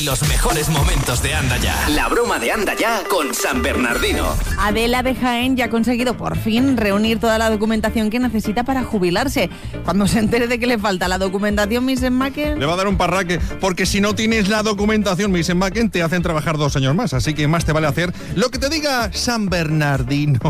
Los mejores momentos de Anda Ya. La broma de Anda Ya con San Bernardino. Adela de Jaén ya ha conseguido por fin reunir toda la documentación que necesita para jubilarse. Cuando se entere de que le falta la documentación, Mrs. Macken... Le va a dar un parraque, porque si no tienes la documentación, Mrs. Macken, te hacen trabajar 2 años más. Así que más te vale hacer lo que te diga San Bernardino.